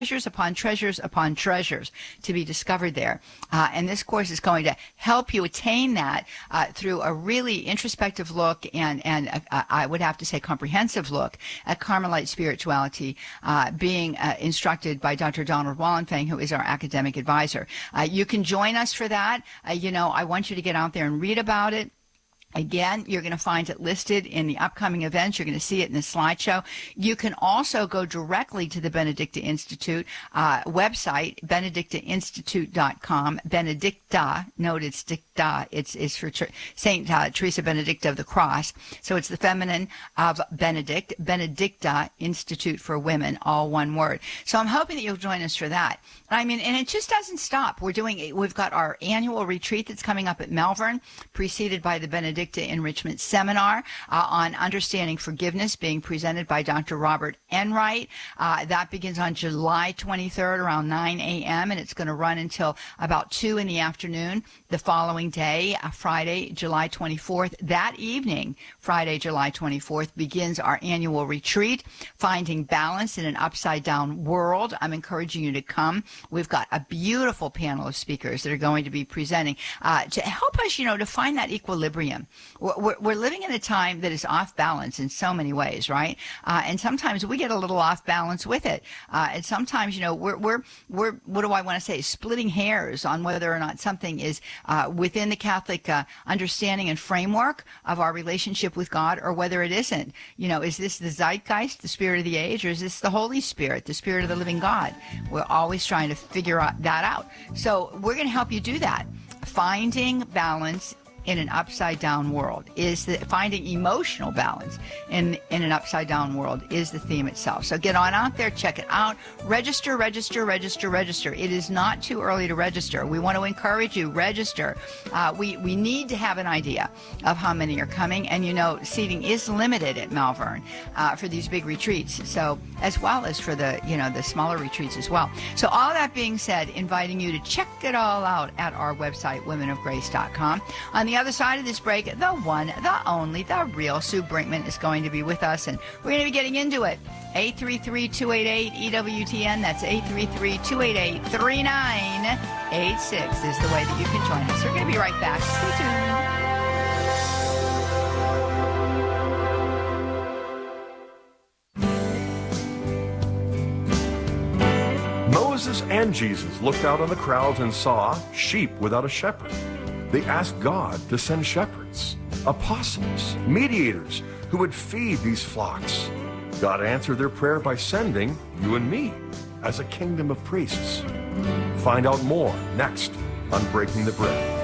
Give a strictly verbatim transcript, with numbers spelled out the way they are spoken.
treasures upon treasures upon treasures to be discovered there. Uh, and this course is going to help you attain that uh, through a really introspective look and, and uh, I would have to say comprehensive look at Carmelite spirituality, uh, being uh, instructed by Doctor Donald Wallenfang, who is our academic advisor. Uh, you can join us for that. Uh, you know, I want you to get out there and read about it. Again, you're going to find it listed in the upcoming events. You're going to see it in the slideshow. You can also go directly to the Benedicta Institute uh, website, benedicta institute dot com. Benedicta, note it's dicta, it's, it's for Saint uh, Teresa Benedicta of the Cross. So it's the feminine of Benedict, Benedicta Institute for Women, all one word. So I'm hoping that you'll join us for that. I mean, and it just doesn't stop. We're doing, we've got our annual retreat that's coming up at Malvern, preceded by the Benedicta Enrichment Seminar uh, on Understanding Forgiveness, being presented by Doctor Robert Enright. Uh, that begins on July twenty-third around nine a m and it's going to run until about two in the afternoon the following day, uh, Friday, July twenty-fourth. That evening, Friday, July twenty-fourth, begins our annual retreat, Finding Balance in an Upside Down World. I'm encouraging you to come. We've got a beautiful panel of speakers that are going to be presenting uh, to help us, you know, to find that equilibrium. We're, we're living in a time that is off balance in so many ways, right? Uh, and sometimes we get a little off balance with it. Uh, and sometimes, you know, we're, we're, we're, what do I want to say, splitting hairs on whether or not something is uh, within the Catholic uh, understanding and framework of our relationship with God or whether it isn't. You know, is this the zeitgeist, the spirit of the age, or is this the Holy Spirit, the spirit of the living God? We're always trying to figure out that out. So we're going to help you do that. Finding balance in an upside down world is the finding emotional balance in in an upside down world is the theme itself. So get on out there, check it out, register, register, register, register. It is not too early to register. We want to encourage you, register. Uh, we we need to have an idea of how many are coming, and you know seating is limited at Malvern uh, for these big retreats. So as well as for the you know the smaller retreats as well. So all that being said, inviting you to check it all out at our website, women of grace dot com. On the other side of this break, the one, the only, the real Sue Brinkman is going to be with us, and we're going to be getting into it. eight three three, two eight eight, E W T N. That's eight three three, two eight eight, three nine eight six is the way that you can join us. We're going to be right back. Stay tuned. Moses and Jesus looked out on the crowds and saw sheep without a shepherd. They asked God to send shepherds, apostles, mediators who would feed these flocks. God answered their prayer by sending you and me as a kingdom of priests. Find out more next on Breaking the Bread.